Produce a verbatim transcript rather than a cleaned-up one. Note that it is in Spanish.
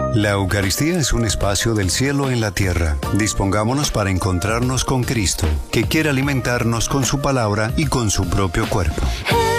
La Eucaristía es un espacio del cielo en la tierra. Dispongámonos para encontrarnos con Cristo, que quiere alimentarnos con su palabra y con su propio cuerpo.